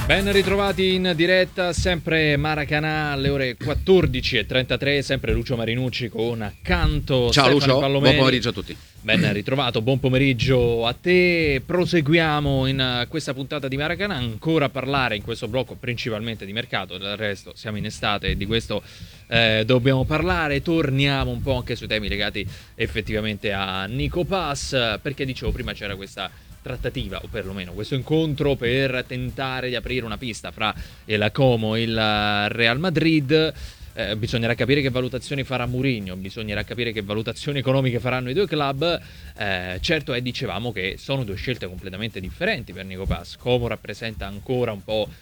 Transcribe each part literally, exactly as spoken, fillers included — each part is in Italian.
Ben ritrovati in diretta, sempre Maracanã alle ore quattordici e trentatré, sempre Lucio Marinucci con accanto Ciao Stefano Lucio, Pallomeri. buon pomeriggio a tutti. Ben ritrovato, buon pomeriggio a te. Proseguiamo in questa puntata di Maracanã, ancora a parlare in questo blocco principalmente di mercato, del resto siamo in estate e di questo eh, dobbiamo parlare. Torniamo un po' anche sui temi legati effettivamente a Nico Paz, perché dicevo prima c'era questa trattativa, o perlomeno questo incontro per tentare di aprire una pista fra il Como e il Real Madrid. Eh, bisognerà capire che valutazioni farà Mourinho, bisognerà capire che valutazioni economiche faranno i due club. Eh, certo è, dicevamo, che sono due scelte completamente differenti per Nico Paz. Como rappresenta ancora un po'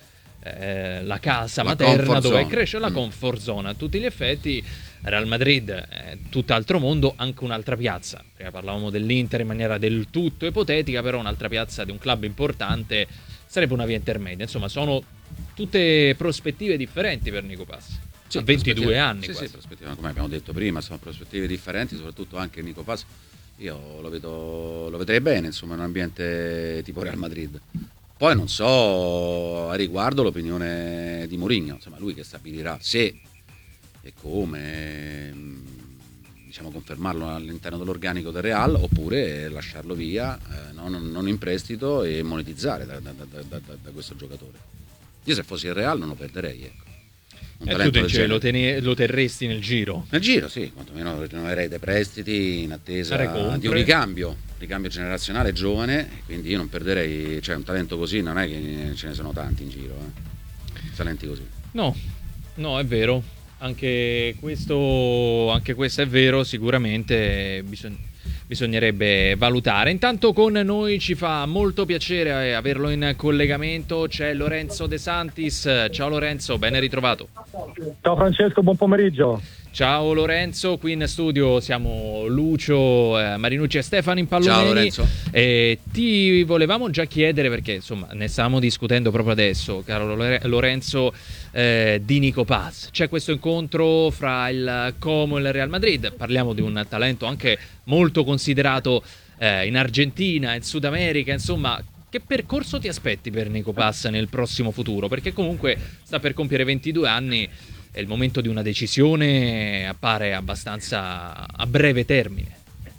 eh, la casa La materna dove zone. cresce, la mm. comfort zone a tutti gli effetti. Real Madrid è tutt'altro mondo, anche un'altra piazza. Prima parlavamo dell'Inter in maniera del tutto ipotetica, però un'altra piazza di un club importante sarebbe una via intermedia. Insomma, sono tutte prospettive differenti per Nico Paz. Sì, a ventidue anni sì, quasi. sì, prospettive, come abbiamo detto prima, sono prospettive differenti, soprattutto anche Nico Paz. Io lo vedo, lo vedrei bene, insomma, in un ambiente tipo Real Madrid. Poi non so a riguardo l'opinione di Mourinho, insomma, lui che stabilirà se e come, diciamo, confermarlo all'interno dell'organico del Real oppure lasciarlo via, eh, non, non in prestito, e monetizzare da, da, da, da, da questo giocatore. Io se fossi il Real non lo perderei, ecco. E tu dice, lo, tene- lo terresti nel giro? Nel giro, sì, quantomeno rinnoverei dei prestiti in attesa Recompre. di un ricambio, ricambio generazionale giovane, quindi io non perderei, cioè un talento così non è che ce ne sono tanti in giro, eh. Talenti così. No, no, è vero. Anche questo, anche questo è vero, sicuramente bisogna, bisognerebbe valutare. Intanto con noi ci fa molto piacere averlo in collegamento, c'è Lorenzo De Santis. Ciao Lorenzo, ben ritrovato. Ciao Francesco, buon pomeriggio. Ciao Lorenzo, qui in studio siamo Lucio, eh, Marinucci e Stefano Impalloneri. Ciao Lorenzo. E ti volevamo già chiedere, perché insomma ne stavamo discutendo proprio adesso, caro Lorenzo, eh, di Nico Paz. C'è questo incontro fra il Como e il Real Madrid, parliamo di un talento anche molto considerato eh, in Argentina, in Sud America, insomma. Che percorso ti aspetti per Nico Paz nel prossimo futuro? Perché comunque sta per compiere ventidue anni e il momento di una decisione appare abbastanza a breve termine.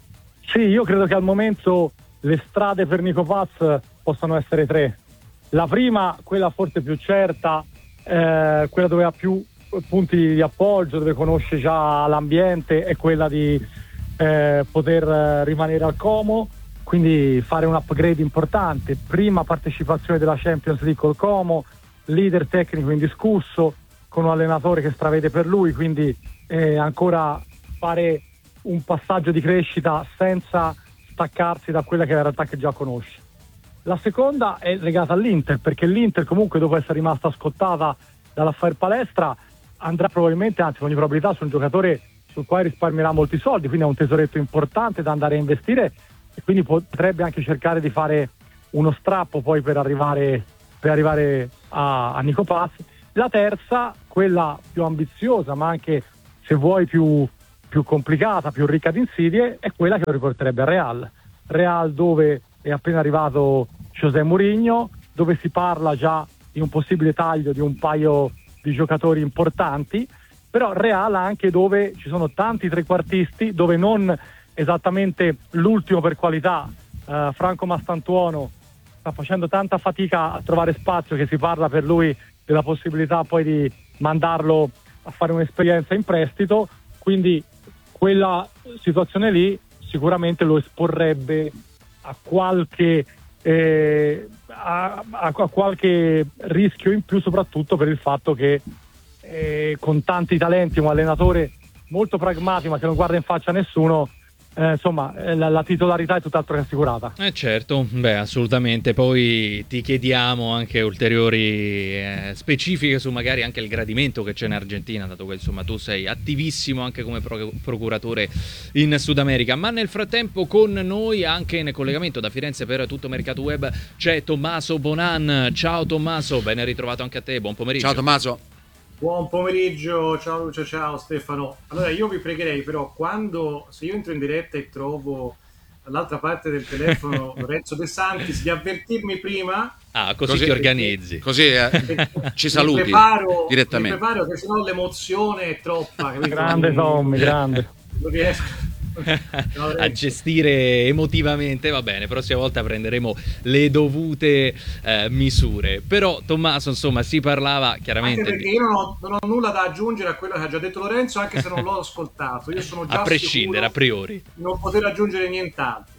Sì, io credo che al momento le strade per Nico Paz possano essere tre. La prima, quella forse più certa, eh, quella dove ha più punti di appoggio, dove conosce già l'ambiente, è quella di eh, poter rimanere al Como, quindi fare un upgrade importante. Prima partecipazione della Champions League col Como, leader tecnico indiscusso, con un allenatore che stravede per lui, quindi eh, ancora fare un passaggio di crescita senza staccarsi da quella che è la realtà che già conosce. La seconda è legata all'Inter, perché l'Inter comunque, dopo essere rimasta scottata dall'affare palestra, andrà probabilmente, anzi con ogni probabilità, su un giocatore sul quale risparmierà molti soldi, quindi è un tesoretto importante da andare a investire, e quindi potrebbe anche cercare di fare uno strappo poi per arrivare, per arrivare a, a Nico Paz. La terza, quella più ambiziosa, ma anche, se vuoi, più, più complicata, più ricca di insidie, è quella che lo riporterebbe al Real. Real dove è appena arrivato José Mourinho, dove si parla già di un possibile taglio di un paio di giocatori importanti, però Real anche dove ci sono tanti trequartisti, dove non esattamente l'ultimo per qualità, eh, Franco Mastantuono sta facendo tanta fatica a trovare spazio, che si parla per lui della possibilità poi di mandarlo a fare un'esperienza in prestito, quindi quella situazione lì sicuramente lo esporrebbe a qualche eh, a, a, a qualche rischio in più, soprattutto per il fatto che eh, con tanti talenti, un allenatore molto pragmatico ma che non guarda in faccia a nessuno, Eh, insomma la, la titolarità è tutt'altro che assicurata. Eh certo, beh, assolutamente. Poi ti chiediamo anche ulteriori eh, specifiche su magari anche il gradimento che c'è in Argentina, dato che insomma tu sei attivissimo anche come pro- procuratore in Sud America. Ma nel frattempo con noi, anche in collegamento da Firenze per Tutto Mercato Web, c'è Tommaso Bonan. Ciao Tommaso, ben ritrovato anche a te, buon pomeriggio. Ciao Tommaso. Buon pomeriggio, ciao Lucio, ciao Stefano. Allora io vi pregherei però, quando, se io entro in diretta e trovo uh, dall'altra parte del telefono Lorenzo De Santis di avvertirmi prima. Ah, così, Così- ti organizzi. Così eh, ci Mi saluti preparo, direttamente. Mi preparo che sennò l'emozione è troppa. Capito? Grande Non- Tommy, grande. Non riesco. No, A Lorenzo. gestire emotivamente, va bene, prossima volta prenderemo le dovute eh, misure. Però Tommaso, insomma, si parlava Anche chiaramente perché di- io non ho, non ho nulla da aggiungere a quello che ha già detto Lorenzo, anche se non l'ho ascoltato. Io sono già a prescindere, a sicuro priori. di non poter aggiungere nient'altro.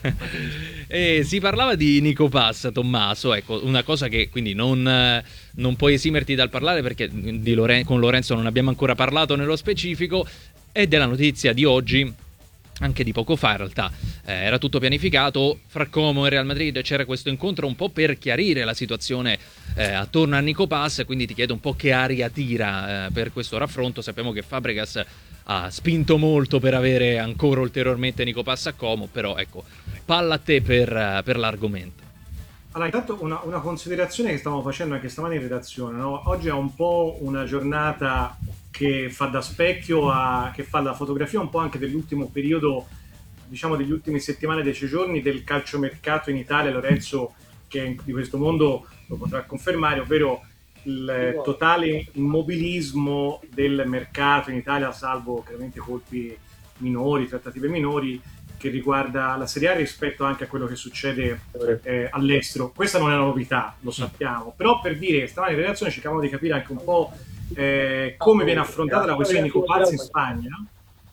E si parlava di Nico Pass, Tommaso, ecco, una cosa che quindi non, eh, non puoi esimerti dal parlare perché di Loren- con Lorenzo non abbiamo ancora parlato nello specifico, è della notizia di oggi, anche di poco fa in realtà, eh, era tutto pianificato, fra Como e Real Madrid c'era questo incontro un po' per chiarire la situazione eh, attorno a Nico Pass, quindi ti chiedo un po' che aria tira eh, per questo raffronto. Sappiamo che Fabregas ha spinto molto per avere ancora ulteriormente Nico Pass a Como, però ecco, palla a te per, eh, per l'argomento. Allora, intanto una, una considerazione che stavamo facendo anche stamani in redazione, no? Oggi è un po' una giornata che fa da specchio, a, che fa la fotografia un po' anche dell'ultimo periodo, diciamo degli ultimi settimane, dieci giorni del calciomercato in Italia. Lorenzo, che è in- di questo mondo, lo potrà confermare, ovvero il totale immobilismo del mercato in Italia, salvo chiaramente colpi minori, trattative minori, che riguarda la Serie A rispetto anche a quello che succede eh, all'estero. Questa non è una novità, lo sappiamo, però per dire, stamani in redazione cercavamo di capire anche un po' eh, come viene affrontata la questione di Nico Paz in Spagna.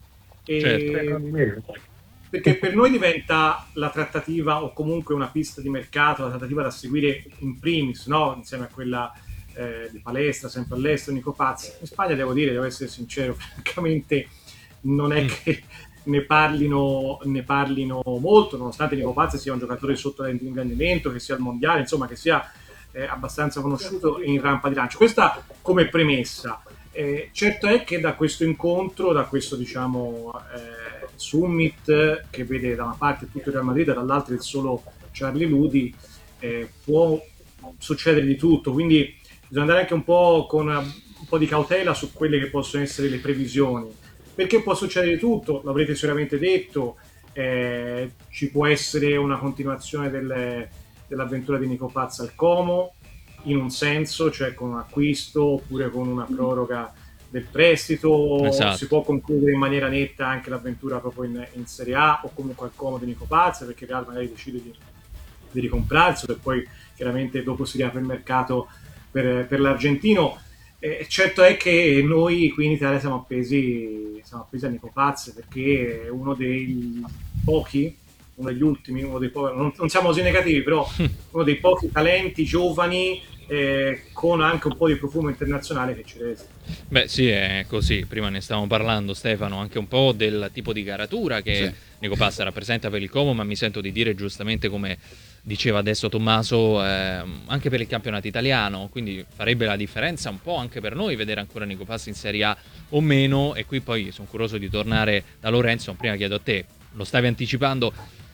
E Certo. perché per noi diventa la trattativa o comunque una pista di mercato, la trattativa da seguire in primis, no? Insieme a quella eh, di Palestra, sempre all'estero, Nico Paz. In Spagna devo dire, devo essere sincero, francamente non è Mm. che ne parlino, ne parlino molto, nonostante Nico Paz sia un giocatore sotto l'ingrandimento, che sia al mondiale, insomma che sia eh, abbastanza conosciuto in rampa di lancio. Questa come premessa. Eh, certo è che da questo incontro, da questo diciamo eh, summit che vede da una parte tutto il Real Madrid, dall'altra il solo Charlie Ludi, eh, può succedere di tutto, quindi bisogna andare anche un po' con un po' di cautela su quelle che possono essere le previsioni, perché può succedere di tutto, l'avrete sicuramente detto, eh, ci può essere una continuazione delle, dell'avventura di Nico Paz al Como, in un senso, cioè con un acquisto oppure con una proroga del prestito. Esatto. Si può concludere in maniera netta anche l'avventura proprio in, in Serie A o comunque al Como di Nico Paz, perché il Real magari decide di, di ricomprarselo e poi chiaramente dopo si riapre il mercato per, per l'argentino. Eh, certo è che noi qui in Italia siamo appesi, siamo appesi a Nico Paz perché è uno dei pochi, uno degli ultimi, uno dei pochi, non, non siamo così negativi, però uno dei pochi talenti giovani eh, con anche un po' di profumo internazionale che ci resta. Beh sì, è così, prima ne stavamo parlando Stefano, anche un po' del tipo di caratura che Sì. Nico Paz rappresenta per il Como, ma mi sento di dire giustamente come diceva adesso Tommaso, ehm, anche per il campionato italiano, quindi farebbe la differenza un po' anche per noi vedere ancora Nico Paz in Serie A o meno. E qui poi sono curioso di tornare da Lorenzo, prima chiedo a te, lo stavi anticipando,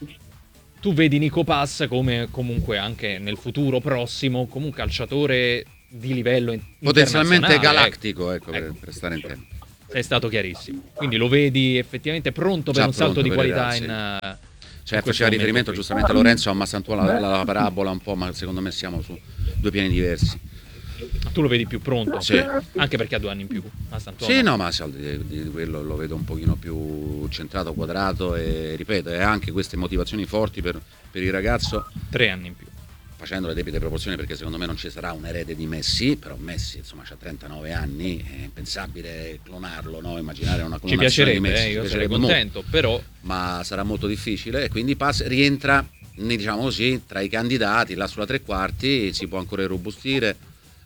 tu vedi Nico Paz come comunque anche nel futuro prossimo, come un calciatore di livello in- Potenzialmente internazionale, galattico, ecco, per, Ecco. per stare in tempo. È stato chiarissimo. Quindi lo vedi effettivamente pronto per Già un salto pronto di per qualità il- in, sì. eh, Cioè, in questo faceva riferimento momento qui. giustamente a Lorenzo, a Massantuono la, la parabola un po', ma secondo me siamo su due piani diversi. Tu lo vedi più pronto? Sì. Anche perché ha due anni in più. A Sant'Uomo. Sì, no, ma al di, di quello lo vedo un pochino più centrato, quadrato e ripeto, e anche queste motivazioni forti per, per il ragazzo, Tre anni in più. facendo le debite proporzioni, perché secondo me non ci sarà un erede di Messi, però Messi insomma ha trentanove anni, è impensabile clonarlo, no? Immaginare una Ci clonazione di piacerebbe, Messi, eh, ci io sarei piacerebbe molto, contento, però ma sarà molto difficile e quindi Paz rientra, diciamo così, tra i candidati, là sulla tre quarti, si può ancora irrobustire,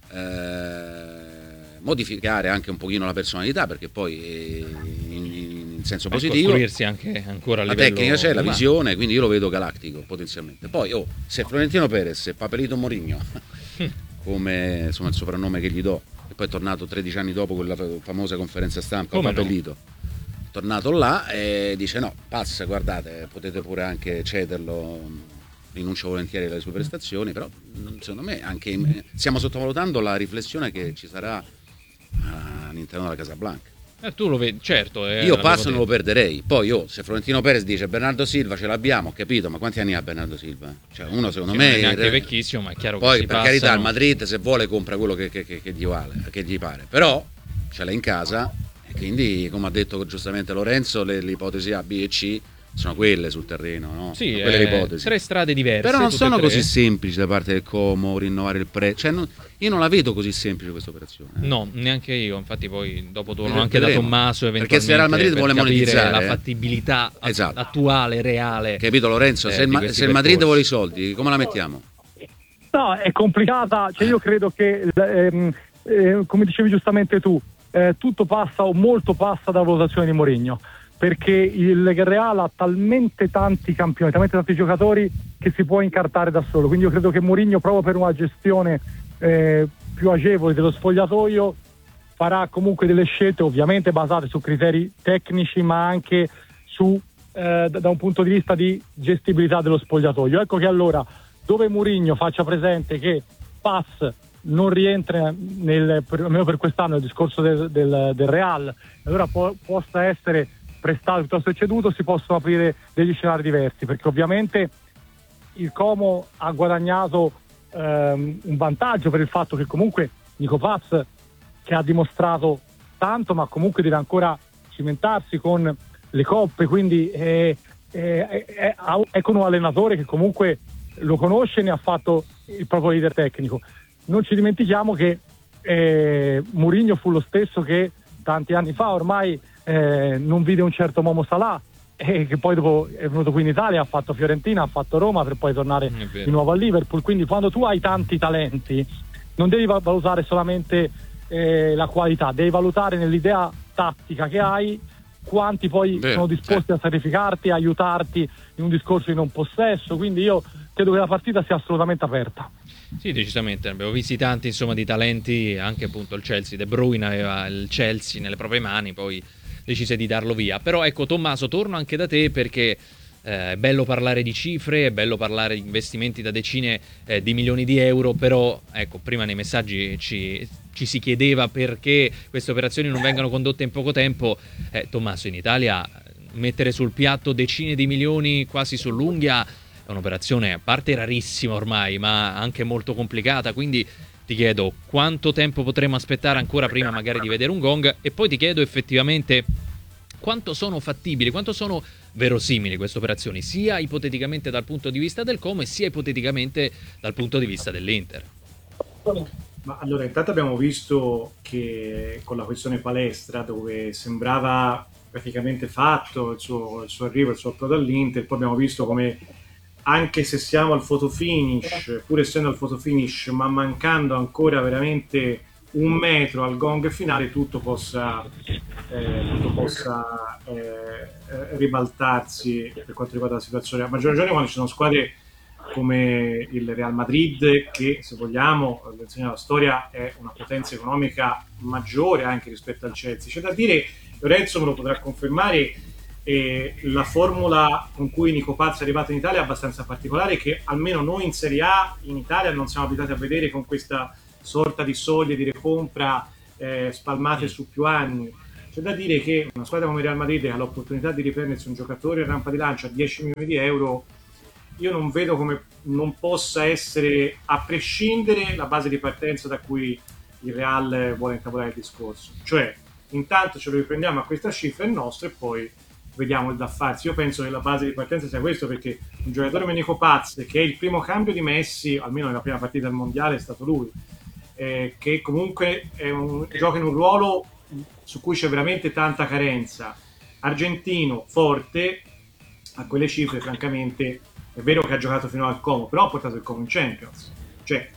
eh, modificare anche un pochino la personalità, perché poi eh, in, in senso per positivo costruirsi anche ancora a la livello tecnica c'è, la umano. visione, quindi io lo vedo galattico potenzialmente. Poi oh, se Florentino Perez e Papelito Mourinho, come insomma il soprannome che gli do, e poi è tornato tredici anni dopo quella famosa conferenza stampa, Come no? Papelito, tornato là e dice no, Paz, guardate, potete pure anche cederlo, rinuncio volentieri alle sue prestazioni, però secondo me anche in- stiamo sottovalutando la riflessione che ci sarà all'interno della Casablanca. Eh, tu lo vedi, certo. Eh, io Pass non lo perderei. Poi io, se Florentino Perez dice Bernardo Silva ce l'abbiamo, ho capito, ma quanti anni ha Bernardo Silva? Cioè, uno secondo sì, me... Non è neanche vecchissimo, ma è chiaro poi, che si per passano. carità, il Madrid se vuole compra quello che, che, che, che, gli vale, che gli pare. Però ce l'ha in casa e quindi, come ha detto giustamente Lorenzo, le, le ipotesi A, B e C sono quelle sul terreno, no? Sì, sono quelle eh, ipotesi. Tre strade diverse. Però non sono tre. così semplici da parte del Como rinnovare il prezzo. Cioè, non, io non la vedo così semplice questa operazione. No, neanche io. Infatti, poi dopo torno Vedremo. anche da Tommaso. Eventualmente, perché se Real Madrid per vuole capire monetizzare la fattibilità esatto. attuale, reale. Capito, Lorenzo? Eh, se il, ma- se il Madrid vuole i soldi, come la mettiamo? No, è complicata. Cioè, io credo che, ehm, eh, come dicevi giustamente tu, eh, tutto passa o molto passa dalla valutazione di Mourinho. Perché il Real ha talmente tanti campioni, talmente tanti giocatori che si può incartare da solo. Quindi io credo che Mourinho, proprio per una gestione eh, più agevole dello spogliatoio, farà comunque delle scelte ovviamente basate su criteri tecnici, ma anche su eh, da un punto di vista di gestibilità dello spogliatoio. Ecco che allora, dove Mourinho faccia presente che Pass non rientra nel, per, almeno per quest'anno, nel discorso del, del, del Real, allora po- possa essere prestato piuttosto che ceduto, si possono aprire degli scenari diversi, perché ovviamente il Como ha guadagnato ehm, un vantaggio per il fatto che comunque Nico Paz, che ha dimostrato tanto, ma comunque deve ancora cimentarsi con le coppe, quindi è, è, è, è con un allenatore che comunque lo conosce e ne ha fatto il proprio leader tecnico. Non ci dimentichiamo che eh, Mourinho fu lo stesso che tanti anni fa ormai Eh, non vide un certo Momo Salah, e che poi dopo è venuto qui in Italia, ha fatto Fiorentina, ha fatto Roma, per poi tornare di nuovo a Liverpool. Quindi quando tu hai tanti talenti non devi valutare solamente eh, la qualità, devi valutare nell'idea tattica che hai quanti poi Vero, sono disposti sì. a sacrificarti, a aiutarti in un discorso di non possesso. Quindi io credo che la partita sia assolutamente aperta. Sì, decisamente, abbiamo visti tanti insomma di talenti, anche appunto il Chelsea, De Bruyne aveva il Chelsea nelle proprie mani, poi decise di darlo via. Però ecco, Tommaso, torno anche da te perché eh, è bello parlare di cifre, è bello parlare di investimenti da decine eh, di milioni di euro, però ecco, prima nei messaggi ci, ci si chiedeva perché queste operazioni non vengano condotte in poco tempo. eh, Tommaso, in Italia mettere sul piatto decine di milioni quasi sull'unghia è un'operazione a parte rarissima ormai, ma anche molto complicata, quindi ti chiedo quanto tempo potremo aspettare ancora prima magari di vedere un gong, e poi ti chiedo effettivamente quanto sono fattibili, quanto sono verosimili queste operazioni, sia ipoteticamente dal punto di vista del Como e sia ipoteticamente dal punto di vista dell'Inter. Ma allora, intanto abbiamo visto che con la questione palestra, dove sembrava praticamente fatto il suo, il suo arrivo, il suo approdo all'Inter, poi abbiamo visto come, anche se siamo al fotofinish, pur essendo al fotofinish, ma mancando ancora veramente un metro al gong finale, tutto possa, eh, tutto possa eh, ribaltarsi per quanto riguarda la situazione. A maggior ragione quando ci sono squadre come il Real Madrid, che se vogliamo, lo insegna la storia, è una potenza economica maggiore anche rispetto al Chelsea. C'è da dire, Lorenzo me lo potrà confermare, e la formula con cui Nico Paz è arrivato in Italia è abbastanza particolare, che almeno noi in Serie A in Italia non siamo abituati a vedere, con questa sorta di soglie di recompra eh, spalmate mm. su più anni. C'è da dire che una squadra come Real Madrid, che ha l'opportunità di riprendersi un giocatore in rampa di lancio a dieci milioni di euro, io non vedo come non possa essere, a prescindere, la base di partenza da cui il Real vuole intavolare il discorso. Cioè, intanto ce lo riprendiamo a questa cifra, è nostro, e poi vediamo il da farsi. Io penso che la base di partenza sia questo, perché un giocatore come Nico Paz, che è il primo cambio di Messi, almeno nella prima partita del mondiale è stato lui, eh, che comunque è un, gioca in un ruolo su cui c'è veramente tanta carenza, argentino, forte, a quelle cifre francamente è vero che ha giocato fino al Como, però ha portato il Como in Champions. Cioè,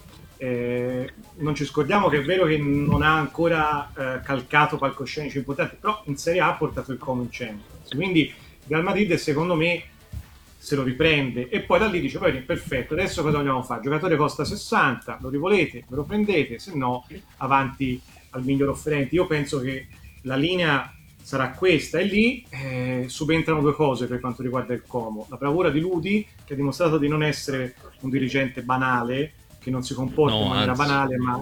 eh, non ci scordiamo che è vero che non ha ancora eh, calcato palcoscenici importanti, però in Serie A ha portato il Como in Champions. Quindi il Real Madrid, secondo me, se lo riprende, e poi da lì dice: poi perfetto, adesso cosa vogliamo fare? Il giocatore costa sessanta, lo rivolete, ve lo prendete, se no avanti al miglior offerente. Io penso che la linea sarà questa, e lì eh, subentrano due cose per quanto riguarda il Como: la bravura di Ludi, che ha dimostrato di non essere un dirigente banale, che non si comporta no, in maniera anzi. banale, ma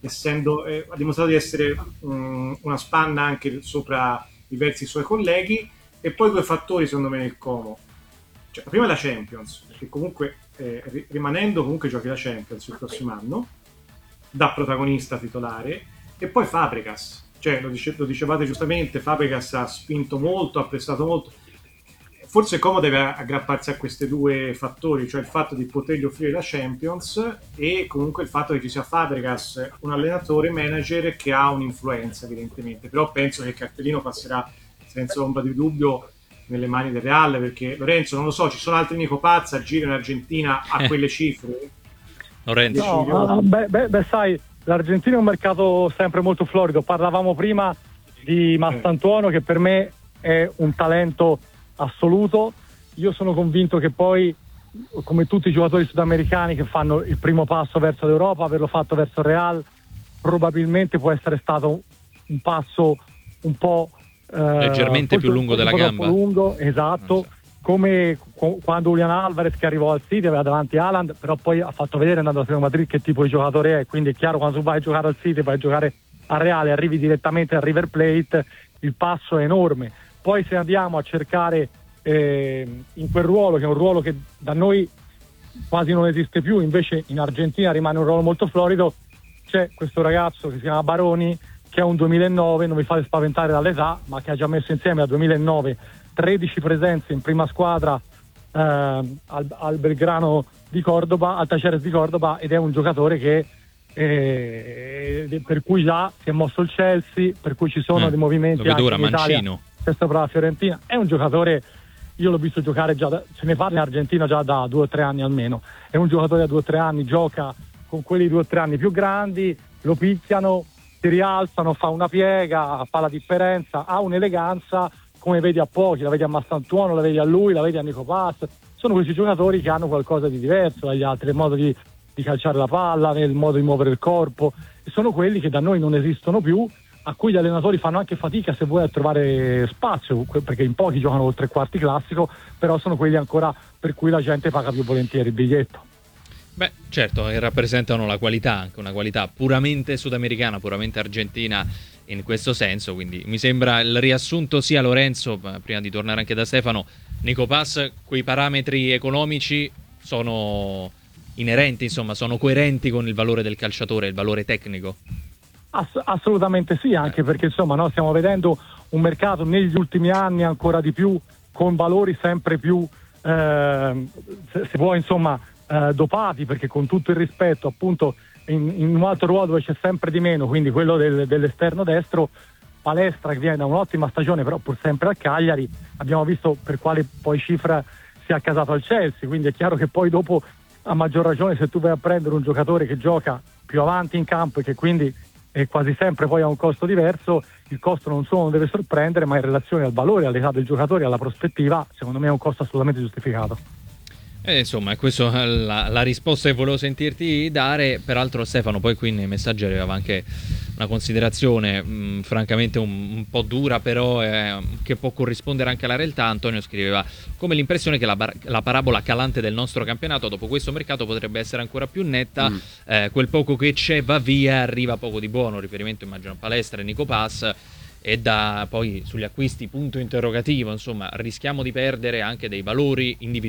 essendo, eh, ha dimostrato di essere um, una spanna anche sopra diversi suoi colleghi. E poi due fattori secondo me nel Como, cioè, la prima è la Champions, perché comunque eh, rimanendo comunque giochi la Champions il prossimo anno da protagonista titolare, e poi Fabregas, cioè lo, dice, lo dicevate giustamente, Fabregas ha spinto molto, ha prestato molto. Forse Como deve aggrapparsi a questi due fattori, cioè il fatto di potergli offrire la Champions e comunque il fatto che ci sia Fabregas, un allenatore manager che ha un'influenza evidentemente. Però penso che il cartellino passerà senza ombra di dubbio nelle mani del Real, perché Lorenzo, non lo so, ci sono altri Nico Pazza a giro in Argentina a quelle cifre? Lorenzo. No, beh, beh, beh, sai, l'Argentina è un mercato sempre molto florido. Parlavamo prima di Mastantuono, che per me è un talento assoluto. Io sono convinto che poi, come tutti i giocatori sudamericani che fanno il primo passo verso l'Europa, averlo fatto verso il Real probabilmente può essere stato un passo un po' eh, leggermente più lungo della gamba. Lungo, esatto, come co- quando Julian Alvarez, che arrivò al City, aveva davanti Haaland, però poi ha fatto vedere andando a Real Madrid che tipo di giocatore è. Quindi è chiaro, quando tu vai a giocare al City, vai a giocare al Real e arrivi direttamente al River Plate, il passo è enorme. Poi se andiamo a cercare eh, in quel ruolo, che è un ruolo che da noi quasi non esiste più, invece in Argentina rimane un ruolo molto florido, c'è questo ragazzo che si chiama Baroni, che è un duemilanove, non vi fate spaventare dall'età, ma che ha già messo insieme al duemilanove tredici presenze in prima squadra eh, al, al Belgrano di Cordoba, al Taceres di Cordoba, ed è un giocatore che eh, per cui già si è mosso il Chelsea, per cui ci sono eh, dei movimenti anche in Italia, stesso per la Fiorentina. È un giocatore, io l'ho visto giocare già da, se ne parla in Argentina già da due o tre anni almeno, è un giocatore da due o tre anni, gioca con quelli due o tre anni più grandi, lo picchiano, si rialzano, fa una piega, fa la differenza, ha un'eleganza come vedi a pochi, la vedi a Mastantuono, la vedi a lui, la vedi a Nico Paz. Sono questi giocatori che hanno qualcosa di diverso dagli altri, nel modo di, di calciare la palla, nel modo di muovere il corpo, e sono quelli che da noi non esistono più, a cui gli allenatori fanno anche fatica, se vuoi, a trovare spazio, perché in pochi giocano col tre quarti classico, però sono quelli ancora per cui la gente paga più volentieri il biglietto. Beh, certo, e rappresentano la qualità, anche una qualità puramente sudamericana, puramente argentina in questo senso, quindi mi sembra il riassunto sia Lorenzo, prima di tornare anche da Stefano, Nico Paz, quei parametri economici sono inerenti, insomma, sono coerenti con il valore del calciatore, il valore tecnico? Ass- assolutamente sì, anche eh. perché insomma noi stiamo vedendo un mercato negli ultimi anni ancora di più, con valori sempre più, eh, se, se vuoi insomma, eh, dopati, perché con tutto il rispetto appunto in, in un altro ruolo dove c'è sempre di meno, quindi quello del, dell'esterno destro, Palestra che viene da un'ottima stagione però pur sempre al Cagliari, abbiamo visto per quale poi cifra si è accasato al Chelsea, quindi è chiaro che poi dopo, a maggior ragione, se tu vai a prendere un giocatore che gioca più avanti in campo e che quindi è quasi sempre poi ha un costo diverso, il costo non solo non deve sorprendere, ma in relazione al valore, all'età del giocatore e alla prospettiva, secondo me è un costo assolutamente giustificato. Eh, insomma, questa è la, la risposta che volevo sentirti dare. Peraltro Stefano poi qui nei messaggi aveva anche una considerazione mh, francamente un, un po' dura, però eh, che può corrispondere anche alla realtà. Antonio scriveva come l'impressione che la, bar- la parabola calante del nostro campionato dopo questo mercato potrebbe essere ancora più netta, mm. eh, quel poco che c'è va via, arriva poco di buono, riferimento immagino a Palestra e Nico Paz, e da poi sugli acquisti punto interrogativo, insomma rischiamo di perdere anche dei valori individuali